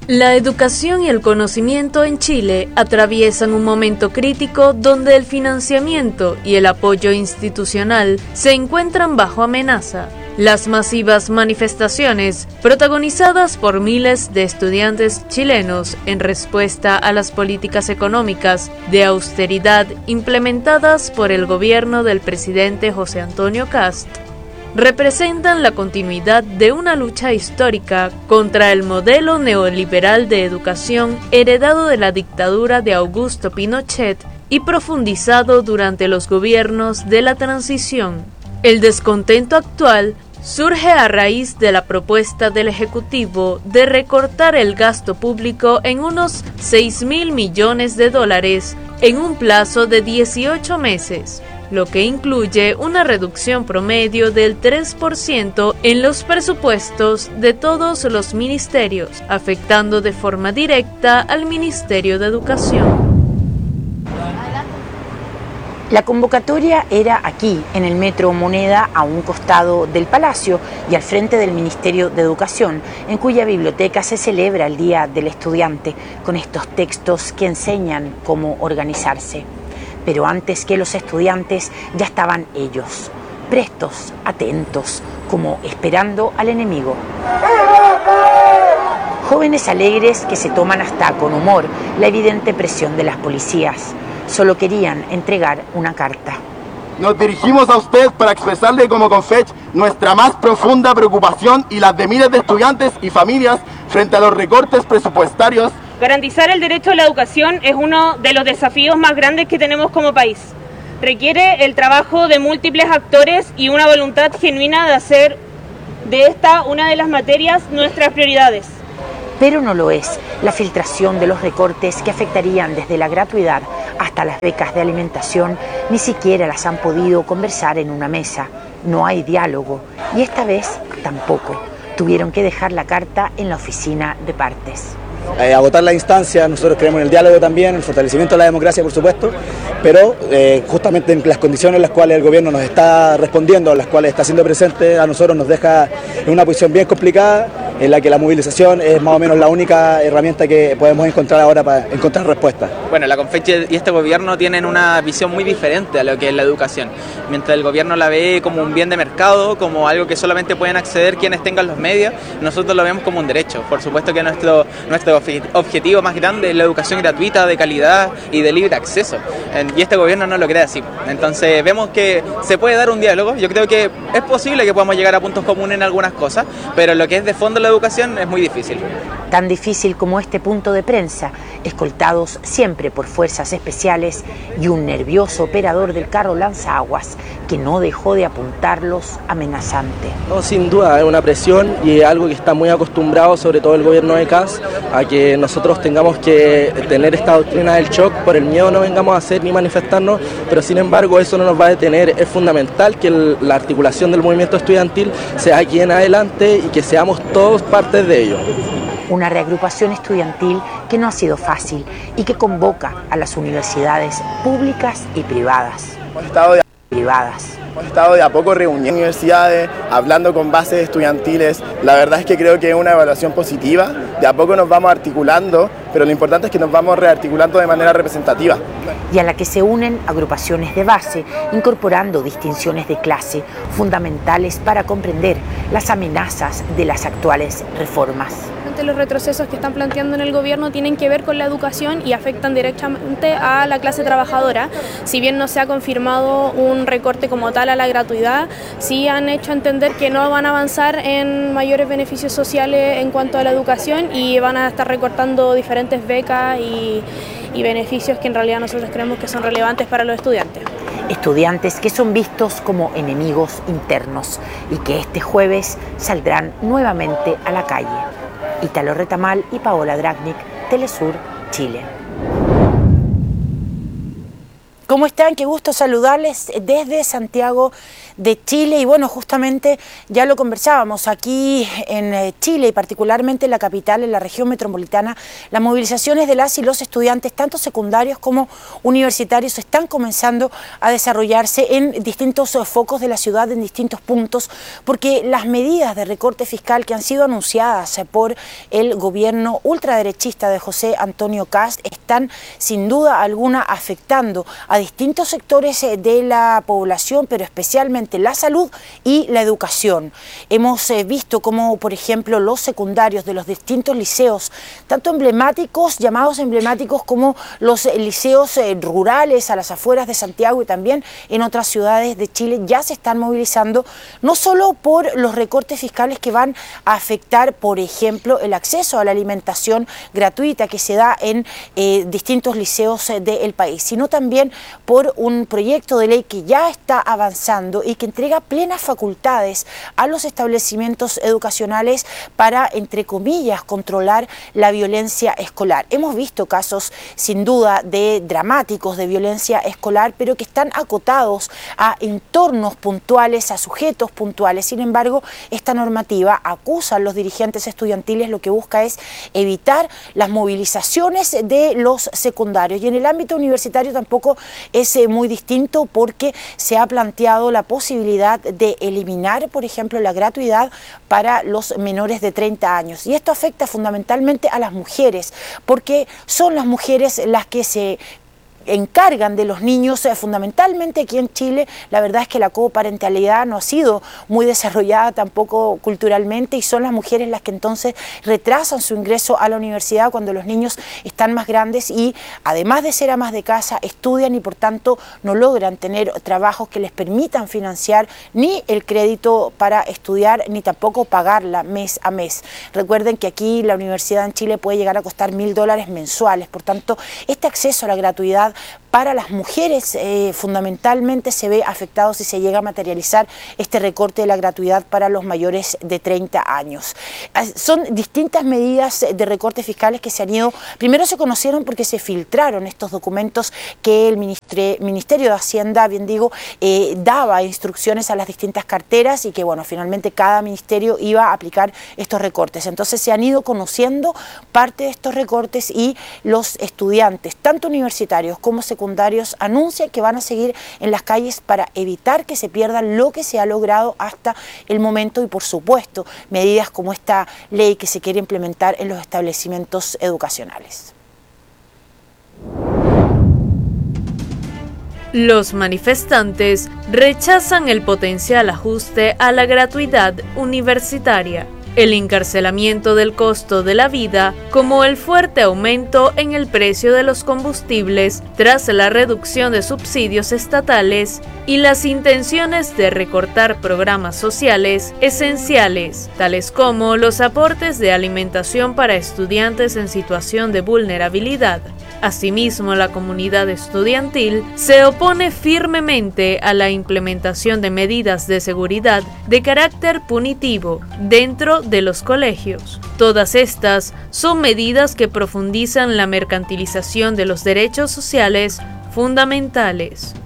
La educación y el conocimiento en Chile atraviesan un momento crítico donde el financiamiento y el apoyo institucional se encuentran bajo amenaza. Las masivas manifestaciones, protagonizadas por miles de estudiantes chilenos en respuesta a las políticas económicas de austeridad implementadas por el gobierno del presidente José Antonio Kast, representan la continuidad de una lucha histórica contra el modelo neoliberal de educación heredado de la dictadura de Augusto Pinochet y profundizado durante los gobiernos de la transición. El descontento actual surge a raíz de la propuesta del Ejecutivo de recortar el gasto público en unos 6.000 millones de dólares en un plazo de 18 meses. Lo que incluye una reducción promedio del 3% en los presupuestos de todos los ministerios, afectando de forma directa al Ministerio de Educación. La convocatoria era aquí, en el Metro Moneda, a un costado del Palacio y al frente del Ministerio de Educación, en cuya biblioteca se celebra el Día del Estudiante, con estos textos que enseñan cómo organizarse. Pero antes que los estudiantes ya estaban ellos, prestos, atentos, como esperando al enemigo. Jóvenes alegres que se toman hasta con humor la evidente presión de las policías. Solo querían entregar una carta. Nos dirigimos a usted para expresarle como Confech nuestra más profunda preocupación y las de miles de estudiantes y familias frente a los recortes presupuestarios. Garantizar el derecho a la educación es uno de los desafíos más grandes que tenemos como país. Requiere el trabajo de múltiples actores y una voluntad genuina de hacer de esta una de las materias nuestras prioridades. Pero no lo es la filtración de los recortes que afectarían desde la gratuidad hasta las becas de alimentación, ni siquiera las han podido conversar en una mesa. No hay diálogo y esta vez tampoco. Tuvieron que dejar la carta en la oficina de partes. Agotar la instancia, nosotros creemos en el diálogo también, en el fortalecimiento de la democracia, por supuesto, pero justamente en las condiciones en las cuales el gobierno nos está respondiendo, en las cuales está siendo presente, a nosotros nos deja en una posición bien complicada, en la que la movilización es más o menos la única herramienta que podemos encontrar ahora para encontrar respuestas. Bueno, la Confech y este gobierno tienen una visión muy diferente a lo que es la educación. Mientras el gobierno la ve como un bien de mercado, como algo que solamente pueden acceder quienes tengan los medios, nosotros lo vemos como un derecho. Por supuesto que nuestro objetivo más grande es la educación gratuita, de calidad y de libre acceso. Y este gobierno no lo cree así. Entonces vemos que se puede dar un diálogo. Yo creo que es posible que podamos llegar a puntos comunes en algunas cosas, pero lo que es de fondo la educación es muy difícil. Tan difícil como este punto de prensa, escoltados siempre por fuerzas especiales y un nervioso operador del carro lanzaguas que no dejó de apuntarlos amenazante. No, sin duda, es una presión y es algo que está muy acostumbrado, sobre todo el gobierno de Kast, a que nosotros tengamos que tener esta doctrina del shock, por el miedo no vengamos a hacer ni manifestarnos, pero sin embargo eso no nos va a detener. Es fundamental que la articulación del movimiento estudiantil sea aquí en adelante y que seamos todos partes de ello. Una reagrupación estudiantil que no ha sido fácil y que convoca a las universidades públicas y privadas. Hemos estado de a poco reuniendo universidades, hablando con bases estudiantiles. La verdad es que creo que es una evaluación positiva. De a poco nos vamos articulando, pero lo importante es que nos vamos rearticulando de manera representativa. Y a la que se unen agrupaciones de base, incorporando distinciones de clase fundamentales para comprender las amenazas de las actuales reformas. Los retrocesos que están planteando en el gobierno tienen que ver con la educación y afectan directamente a la clase trabajadora. Si bien no se ha confirmado un recorte como tal a la gratuidad, sí han hecho entender que no van a avanzar en mayores beneficios sociales en cuanto a la educación y van a estar recortando diferentes becas y beneficios que en realidad nosotros creemos que son relevantes para los estudiantes. Estudiantes que son vistos como enemigos internos y que este jueves saldrán nuevamente a la calle. Italo Retamal y Paola Dragnik, Telesur, Chile. ¿Cómo están? Qué gusto saludarles desde Santiago de Chile. Y bueno, justamente ya lo conversábamos aquí en Chile y particularmente en la capital, en la región metropolitana, las movilizaciones de las y los estudiantes, tanto secundarios como universitarios, están comenzando a desarrollarse en distintos focos de la ciudad, en distintos puntos, porque las medidas de recorte fiscal que han sido anunciadas por el gobierno ultraderechista de José Antonio Kast están sin duda alguna afectando a distintos sectores de la población, pero especialmente la salud y la educación. Hemos visto cómo, por ejemplo, los secundarios de los distintos liceos, tanto emblemáticos, llamados emblemáticos, como los liceos rurales a las afueras de Santiago y también en otras ciudades de Chile, ya se están movilizando, no solo por los recortes fiscales que van a afectar, por ejemplo, el acceso a la alimentación gratuita que se da en distintos liceos del país, sino también por un proyecto de ley que ya está avanzando y que entrega plenas facultades a los establecimientos educacionales para, entre comillas, controlar la violencia escolar. Hemos visto casos sin duda dramáticos de violencia escolar, pero que están acotados a entornos puntuales, a sujetos puntuales. Sin embargo, esta normativa acusa a los dirigentes estudiantiles, lo que busca es evitar las movilizaciones de los secundarios. Y en el ámbito universitario tampoco es muy distinto, porque se ha planteado la posibilidad de eliminar, por ejemplo, la gratuidad para los menores de 30 años. Y esto afecta fundamentalmente a las mujeres, porque son las mujeres las que se encargan de los niños, fundamentalmente aquí en Chile. La verdad es que la coparentalidad no ha sido muy desarrollada tampoco culturalmente, y son las mujeres las que entonces retrasan su ingreso a la universidad cuando los niños están más grandes y, además de ser amas de casa, estudian y por tanto no logran tener trabajos que les permitan financiar ni el crédito para estudiar ni tampoco pagarla mes a mes. Recuerden que aquí la universidad en Chile puede llegar a costar $1000 mensuales, por tanto este acceso a la gratuidad para las mujeres fundamentalmente se ve afectado si se llega a materializar este recorte de la gratuidad para los mayores de 30 años. Son distintas medidas de recorte fiscales que se han ido, primero se conocieron porque se filtraron estos documentos que el Ministerio de Hacienda, bien digo, daba instrucciones a las distintas carteras, y que bueno, finalmente cada ministerio iba a aplicar estos recortes. Entonces se han ido conociendo parte de estos recortes, y los estudiantes, tanto universitarios como secundarios, anuncian que van a seguir en las calles para evitar que se pierda lo que se ha logrado hasta el momento, y por supuesto medidas como esta ley que se quiere implementar en los establecimientos educacionales. Los manifestantes rechazan el potencial ajuste a la gratuidad universitaria, el encarcelamiento del costo de la vida, como el fuerte aumento en el precio de los combustibles tras la reducción de subsidios estatales y las intenciones de recortar programas sociales esenciales, tales como los aportes de alimentación para estudiantes en situación de vulnerabilidad. Asimismo, la comunidad estudiantil se opone firmemente a la implementación de medidas de seguridad de carácter punitivo dentro de los colegios. Todas estas son medidas que profundizan la mercantilización de los derechos sociales fundamentales.